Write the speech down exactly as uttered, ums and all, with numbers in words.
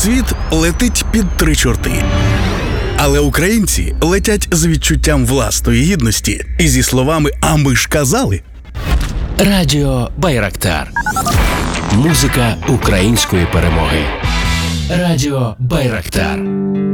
Світ летить під три чорти. Але українці летять з відчуттям власної гідності і зі словами «А ми ж казали». Радіо Байрактар. Музика української перемоги. Радіо Байрактар.